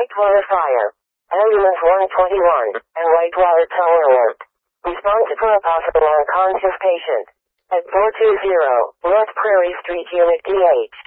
Whitewater fire. Ambulance 121, and Whitewater tower alert. Response for a possible unconscious patient. At 420 North Prairie Street, Unit DH.